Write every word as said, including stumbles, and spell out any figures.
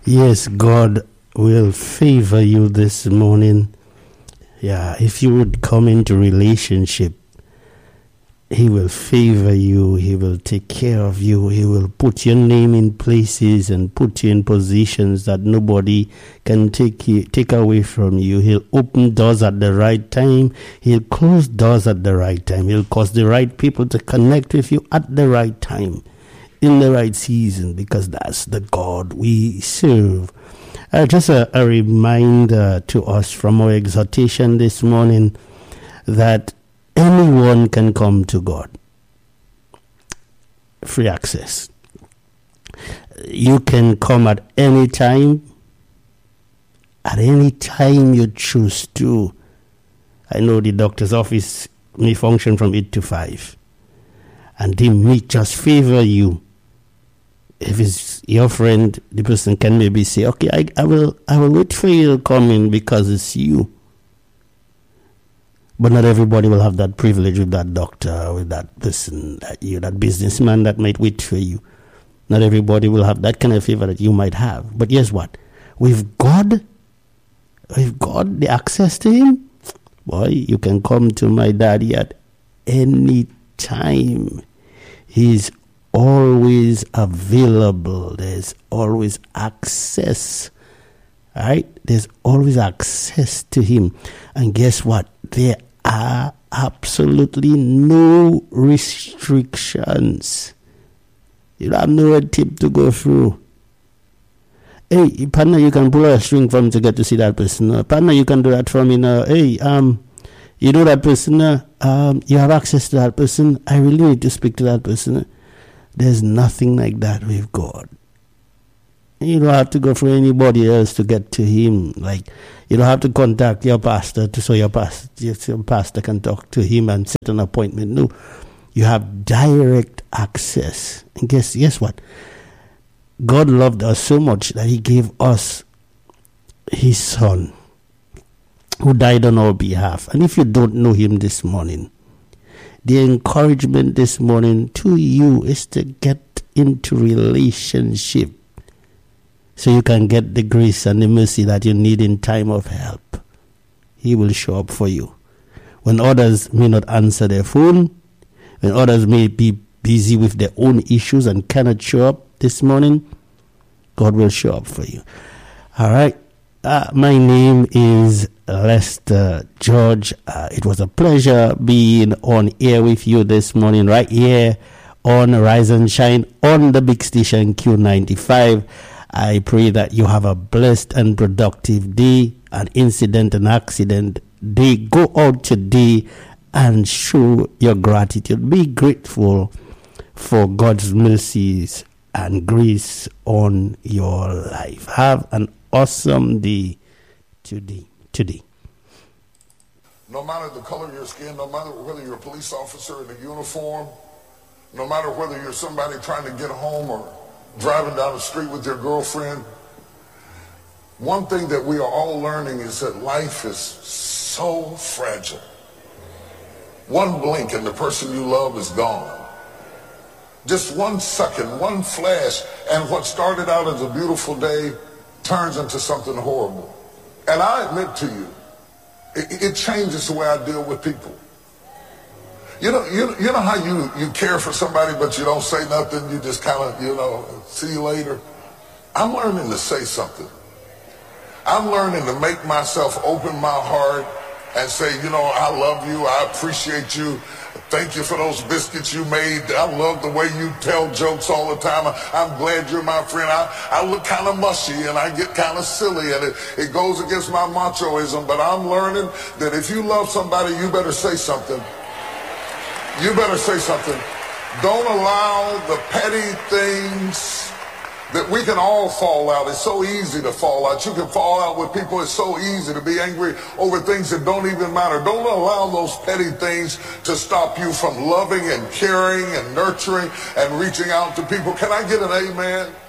Yes, God will favor you this morning. Yeah, if you would come into relationship, He will favor you. He will take care of you. He will put your name in places and put you in positions that nobody can take you, take away from you. He'll open doors at the right time. He'll close doors at the right time. He'll cause the right people to connect with you at the right time, in the right season, because that's the God we serve. Uh, just a, a reminder to us from our exhortation this morning that anyone can come to God. Free access. You can come at any time, at any time you choose to. I know the doctor's office may function from eight to five, and they may just favor you. If it's your friend, the person can maybe say, okay, I, I will I will wait for you to come in because it's you. But not everybody will have that privilege with that doctor, with that person, that you, that businessman that might wait for you. Not everybody will have that kind of favor that you might have. But guess what? With God, with God, the access to Him, boy, you can come to my daddy at any time. He's always available. There's always access. All right? There's always access to Him. And guess what? There are absolutely no restrictions. You don't have no red tape to go through. Hey, partner, you can pull a string from to get to see that person. Uh, partner, you can do that for me now. Hey, um, you know that person. Uh, um, you have access to that person. I really need to speak to that person. There's nothing like that with God. You don't have to go for anybody else to get to Him. Like, you don't have to contact your pastor to so your pastor, your pastor can talk to him and set an appointment. No, you have direct access. And guess, guess what? God loved us so much that He gave us His Son, who died on our behalf. And if you don't know Him this morning, the encouragement this morning to you is to get into relationship so you can get the grace and the mercy that you need in time of help. He will show up for you. When others may not answer their phone, when others may be busy with their own issues and cannot show up this morning, God will show up for you. All right. Uh, my name is Lester George. Uh, it was a pleasure being on air with you this morning, right here on Rise and Shine on the big station Q ninety-five. I pray that you have a blessed and productive day, an incident and accident day. Go out today and show your gratitude. Be grateful for God's mercies and grace on your life. Have an awesome day today. Today. No matter the color of your skin, no matter whether you're a police officer in a uniform, no matter whether you're somebody trying to get home or driving down the street with your girlfriend, one thing that we are all learning is that life is so fragile. One blink and the person you love is gone. Just one second, one flash, and what started out as a beautiful day turns into something horrible. And I admit to you, it, it changes the way I deal with people. You know, you, you know how you, you care for somebody, but you don't say nothing. You just kind of, you know, see you later. I'm learning to say something. I'm learning to make myself open my heart and say, you know, I love you. I appreciate you. Thank you for those biscuits you made. I love the way you tell jokes all the time. I'm glad you're my friend. I, I look kind of mushy and I get kind of silly, and it, it goes against my machoism. But I'm learning that if you love somebody, you better say something. You better say something. Don't allow the petty things that we can all fall out. It's so easy to fall out. You can fall out with people. It's so easy to be angry over things that don't even matter. Don't allow those petty things to stop you from loving and caring and nurturing and reaching out to people. Can I get an amen?